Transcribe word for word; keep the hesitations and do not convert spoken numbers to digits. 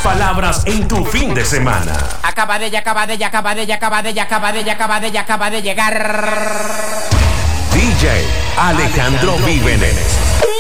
palabras en tu fin de semana. Acaba de, ya acaba de, ya acaba de, ya acaba de, ya acaba de, ya acaba de, ya acaba de llegar. D J Alejandro Vívenes.